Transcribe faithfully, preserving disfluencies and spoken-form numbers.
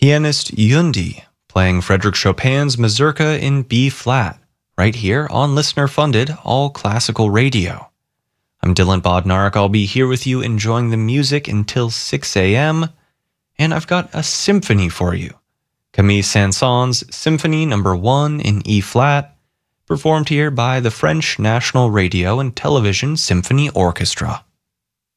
pianist Yundi playing Frédéric Chopin's Mazurka in B-flat, right here on listener-funded All Classical Radio. I'm Dylan Bodnar. I'll be here with you enjoying the music until six a.m., and I've got a symphony for you. Camille Saint-Saëns' Symphony Number one in E-flat, performed here by the French National Radio and Television Symphony Orchestra.